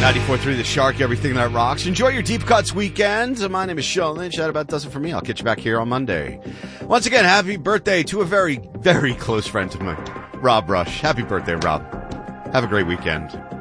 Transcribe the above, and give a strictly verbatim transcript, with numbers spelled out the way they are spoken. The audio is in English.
ninety-four point three The Shark, everything that rocks. Enjoy your Deep Cuts weekend. My name is Sean Lynch. That about does it for me. I'll catch you back here on Monday. Once again, happy birthday to a very, very close friend of mine, Rob Rush. Happy birthday, Rob. Have a great weekend.